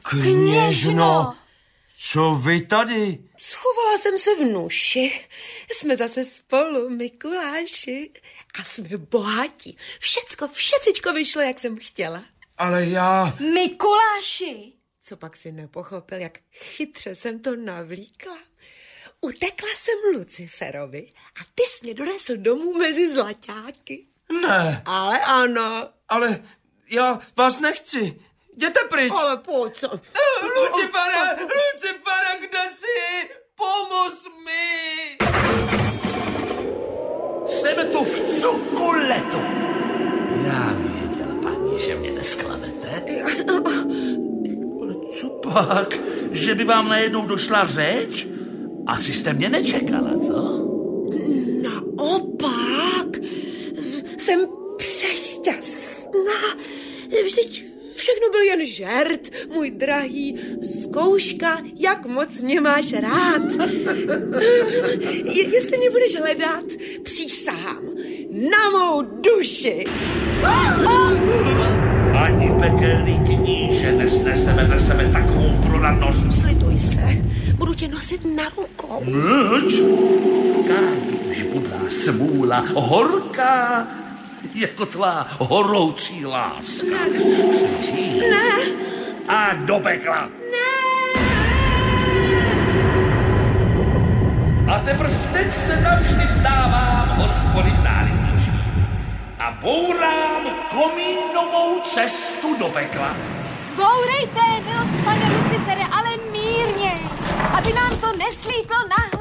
Kněžno, co vy tady? Schovala jsem se v nuši. Jsme zase spolu, Mikuláši. A jsme bohatí. Všecičko vyšlo, jak jsem chtěla. Ale já... Mikuláši! Co pak si nepochopil, jak chytře jsem to navlíkla? Utekla jsem Luciferovi a ty jsi mě donesl domů mezi zlaťáky. Ne. Ale ano. Ale já vás nechci. Jděte pryč. Ale pojď co? Lucifere, kde jsi? Pomoz mi. Jsem tu v cukuletu. Já věděl, paní, že mě nesklamete. Ale co pak? Že by vám najednou došla řeč? Asi jste mě nečekala, co? Naopak. Jsem přešťastná. Vždyť všechno byl jen žert, můj drahý. Zkouška, jak moc mě máš rád. Jestli mě budeš hledat, přísahám na mou duši. Ani pekelný kníže nesnese vedle sebe takovou proradnost. Slituj se, budu tě nosit na rukou. Neč? Kádi už budla smůla, horká, jako tvá horoucí láska. Slyšíš? Ne. A do pekla. Ne. A teprv teď se navždy vzdávám hospody vzdálení a bourám komínovou cestu do pekla. Bourejte, milost pane Lucifere, ale mírně, aby nám to neslítlo na